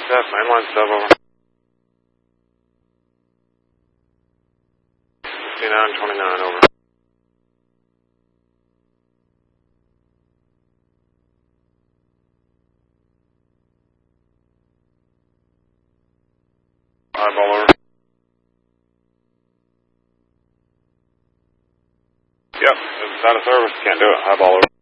Step, mainline step over. 5929 over. Eyeball over. Yep, it's out of service, can't do it. Eyeball over.